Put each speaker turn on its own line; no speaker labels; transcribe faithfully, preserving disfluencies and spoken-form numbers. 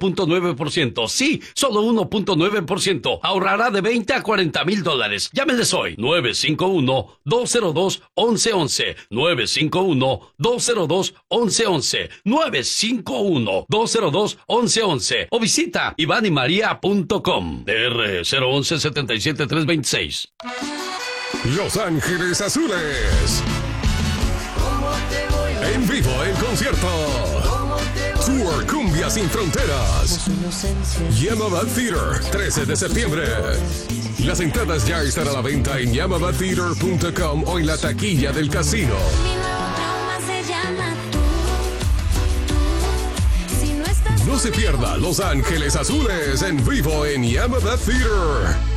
punto nueve por ciento. Sí, solo uno punto nueve por ciento. Ahorrará de veinte a cuarenta mil dólares. Llámenles hoy. nueve cinco uno, dos cero dos, once once. nueve cinco uno, dos cero dos, once once. nueve cinco uno, dos cero dos, once once. O visita iván y maría punto com. D R cero once, setenta y siete, trescientos veintiséis.
Los Ángeles Azules. En vivo, en concierto. Tour Cumbia Sin Fronteras. Yamaba Theater, trece de septiembre. Las entradas ya están a la venta en yamaba theater punto com o en la taquilla del casino. No se pierda Los Ángeles Azules en vivo en Yamaba Theater.